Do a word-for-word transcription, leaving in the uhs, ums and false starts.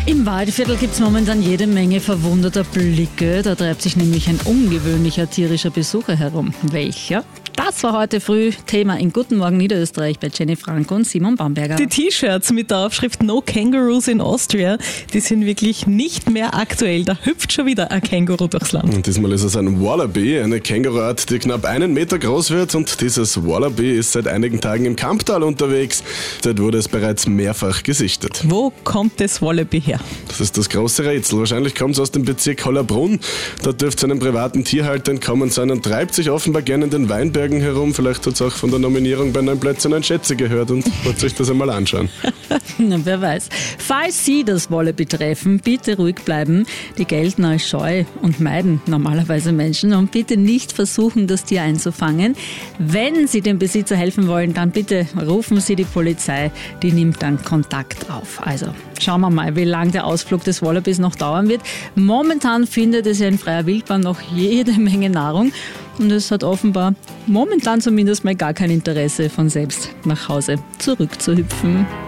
Im Waldviertel gibt es momentan jede Menge verwunderter Blicke. Da treibt sich nämlich ein ungewöhnlicher tierischer Besucher herum. Welcher? Das war heute früh Thema in Guten Morgen Niederösterreich bei Jenny Franco und Simon Bamberger. Die T-Shirts mit der Aufschrift No Kangaroos in Austria, die sind wirklich nicht mehr aktuell. Da hüpft schon wieder ein Känguru durchs Land. Und diesmal ist es ein Wallaby, eine Känguruart, die knapp einen Meter groß wird. Und dieses Wallaby ist seit einigen Tagen im Kamptal unterwegs. Dort wurde es bereits mehrfach gesichtet. Wo kommt das Wallaby her? Das ist das große Rätsel. Wahrscheinlich kommt es aus dem Bezirk Hollerbrunn. Da dürfte es einem privaten Tierhalter entkommen sein und treibt sich offenbar gerne in den Weinbergen herum. Vielleicht hat es auch von der Nominierung bei neun Plätzen ein Schätze gehört und wollte sich das einmal anschauen. Na, wer weiß. Falls Sie das Wallaby treffen, bitte ruhig bleiben. Die gelten als scheu und meiden normalerweise Menschen und bitte nicht versuchen, das Tier einzufangen. Wenn Sie dem Besitzer helfen wollen, dann bitte rufen Sie die Polizei. Die nimmt dann Kontakt auf. Also schauen wir mal, wie lange der Ausflug des Wallabys noch dauern wird. Momentan findet es ja in freier Wildbahn noch jede Menge Nahrung. Und es hat offenbar momentan zumindest mal gar kein Interesse, von selbst nach Hause zurückzuhüpfen.